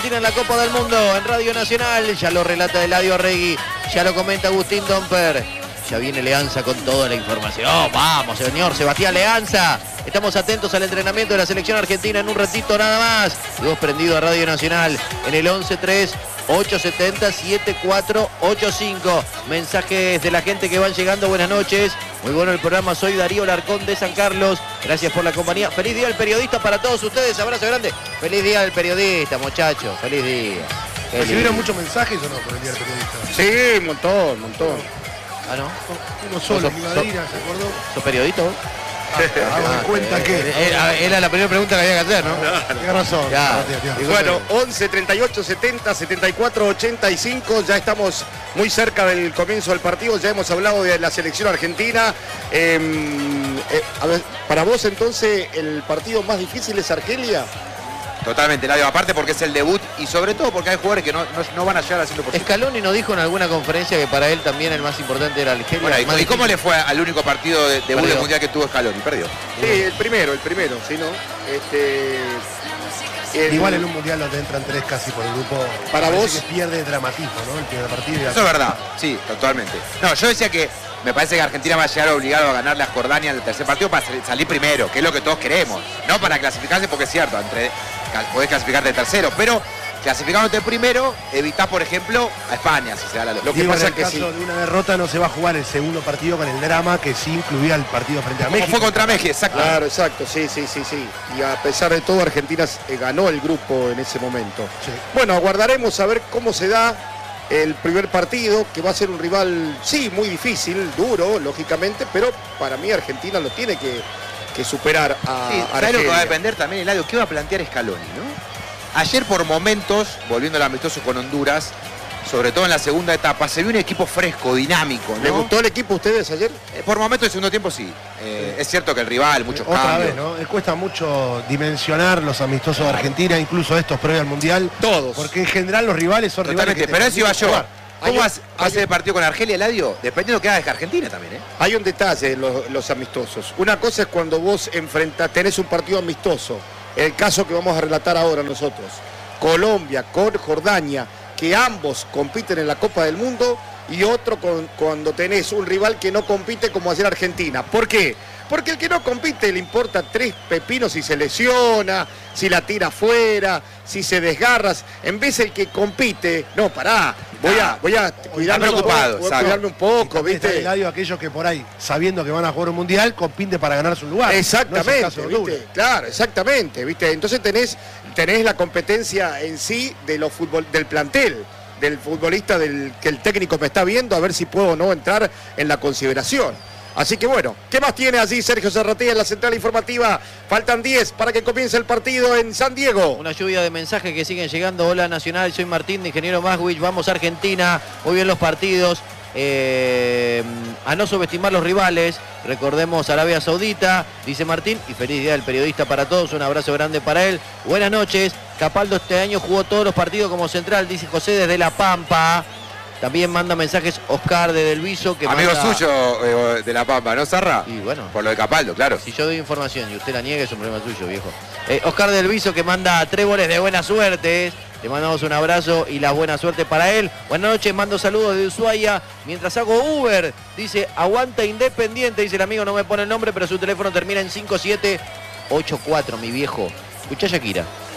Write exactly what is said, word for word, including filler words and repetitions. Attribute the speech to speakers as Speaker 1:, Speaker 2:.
Speaker 1: En la Copa del Mundo, en Radio Nacional, ya lo relata Eladio Arregui, ya lo comenta Agustín Domper, ya viene Leanza con toda la información. Oh, vamos, señor Sebastián Leanza, estamos atentos al entrenamiento de la selección argentina en un ratito nada más. Y vos prendido a Radio Nacional en el once tres ocho siete cero siete cuatro ocho cinco. Mensajes de la gente que van llegando, buenas noches. Muy bueno el programa, soy Darío Larcón de San Carlos. Gracias por la compañía. Feliz día del periodista para todos ustedes. Abrazo grande. Feliz día del periodista, muchachos. Feliz día. Feliz.
Speaker 2: ¿Recibieron muchos mensajes o no por el día del periodista?
Speaker 3: Sí, un montón, un montón.
Speaker 1: Ah, ¿no?
Speaker 2: Uno solo,
Speaker 1: ¿Sos,
Speaker 2: Madrina, ¿se acordó?
Speaker 1: ¿Sos periodista vos?
Speaker 2: Hago de cuenta
Speaker 1: eh,
Speaker 2: que...
Speaker 1: eh, Era, era la primera pregunta que había que hacer, ¿no?
Speaker 2: Tienes razón.
Speaker 1: Ya.
Speaker 2: Ya.
Speaker 3: Bueno, once treinta y ocho setenta setenta y cuatro ochenta y cinco, ya estamos muy cerca del comienzo del partido, ya hemos hablado de la selección argentina. Eh, eh, a ver, para vos entonces el partido más difícil es Argelia.
Speaker 4: Totalmente, Eladio, aparte porque es el debut y sobre todo porque hay jugadores que no, no, no van a llegar al cien por ciento.
Speaker 1: Scaloni nos dijo en alguna conferencia que para él también el más importante era Argelia.
Speaker 4: Bueno,
Speaker 1: el
Speaker 4: ¿y cómo le fue al único partido de debut del mundial que tuvo Scaloni? Perdió.
Speaker 3: Sí, el primero, el primero, ¿sí, no? Este, el,
Speaker 2: Igual en un mundial donde entran tres casi por el grupo.
Speaker 3: Para vos
Speaker 2: que pierde dramatismo, ¿no? El primer partido. Y
Speaker 4: Eso es verdad, sí, totalmente. No, yo decía que me parece que Argentina va a llegar obligado a ganarle a Jordania en el tercer partido para salir primero, que es lo que todos queremos. No para clasificarse, porque es cierto, entre, podés clasificarte de tercero, pero clasificándote primero, evitás, por ejemplo, a España, si se da la lógica.
Speaker 3: Lo que
Speaker 2: Digo,
Speaker 3: pasa
Speaker 2: en el
Speaker 3: que
Speaker 2: caso
Speaker 3: sí.
Speaker 2: de una derrota no se va a jugar el segundo partido con el drama que sí incluía el partido frente a
Speaker 4: Como
Speaker 2: México.
Speaker 4: fue contra México, exacto.
Speaker 3: Claro, exacto, sí, sí, sí, sí. Y a pesar de todo, Argentina eh, ganó el grupo en ese momento.
Speaker 2: Sí.
Speaker 3: Bueno, aguardaremos a ver cómo se da el primer partido, que va a ser un rival, sí, muy difícil, duro, lógicamente, pero para mí Argentina lo tiene que, que superar a
Speaker 4: Sí, ¿sabes
Speaker 3: Argelia.
Speaker 4: lo que va a depender también, Eladio? ¿Qué va a plantear Scaloni, no? Ayer por momentos, volviendo al amistoso con Honduras, sobre todo en la segunda etapa, se vio un equipo fresco, dinámico, ¿no?
Speaker 3: ¿Les gustó el equipo a ustedes ayer?
Speaker 4: Eh, Por momentos del segundo tiempo sí. Eh, es cierto que el rival, muchos
Speaker 2: Otra
Speaker 4: cambios.
Speaker 2: vez, ¿no? Eh, Cuesta mucho dimensionar los amistosos de Argentina, incluso estos previos al Mundial.
Speaker 3: Todos.
Speaker 2: Porque en general los rivales son rivales
Speaker 4: Totalmente,
Speaker 2: que
Speaker 4: pero eso iba yo.
Speaker 2: jugar.
Speaker 4: ¿Cómo
Speaker 3: Hay-
Speaker 4: va a ser
Speaker 3: hay-
Speaker 4: el partido con Argelia, Eladio? Dependiendo de lo que haga Argentina también, ¿eh?
Speaker 3: Hay un detalle en los, los amistosos. Una cosa es cuando vos enfrentás, tenés un partido amistoso, el caso que vamos a relatar ahora nosotros, Colombia con Jordania, que ambos compiten en la Copa del Mundo, y otro con, cuando tenés un rival que no compite como hacer Argentina. ¿Por qué? Porque el que no compite le importa tres pepinos si se lesiona, si la tira afuera, si se desgarra. En vez el que compite, no, pará, voy a, voy a cuidarme un
Speaker 4: preocupado,
Speaker 3: poco, voy a
Speaker 4: exacto.
Speaker 3: cuidarme un
Speaker 2: Y
Speaker 3: poco,
Speaker 2: también está
Speaker 3: ¿viste?
Speaker 2: el Eladio, aquellos que por ahí, sabiendo que van a jugar un mundial, compiten para ganarse un lugar.
Speaker 3: Exactamente,
Speaker 2: No es el caso de Honduras.
Speaker 3: ¿viste? Claro, exactamente, ¿viste? Entonces tenés, tenés la competencia en sí de los fútbol, del plantel, del futbolista del que el técnico me está viendo, a ver si puedo o no entrar en la consideración. Así que bueno, ¿qué más tiene allí Sergio Serratilla en la central informativa? Faltan diez para que comience el partido en San Diego.
Speaker 1: Una lluvia de mensajes que siguen llegando. Hola Nacional, soy Martín de Ingeniero Maswich. Vamos a Argentina. Muy bien los partidos. Eh, a no subestimar los rivales. Recordemos Arabia Saudita, dice Martín. Y feliz día del periodista para todos. Un abrazo grande para él. Buenas noches. Capaldo este año jugó todos los partidos como central, dice José desde La Pampa. También manda mensajes Oscar de Del Viso. Que
Speaker 4: Amigo
Speaker 1: manda...
Speaker 4: suyo eh, de La Pampa, ¿no, Zarra?
Speaker 1: Y bueno,
Speaker 4: Por lo de Capaldo, claro.
Speaker 1: si yo doy información y usted la niega, es un problema suyo, viejo. Eh, Oscar del Viso, que manda tres goles de buena suerte. Le mandamos un abrazo y la buena suerte para él. Buenas noches, mando saludos de Ushuaia. Mientras hago Uber, dice, aguanta Independiente. Dice el amigo, no me pone el nombre, pero su teléfono termina en cinco siete ocho cuatro, mi viejo. Escuchá, Shakira.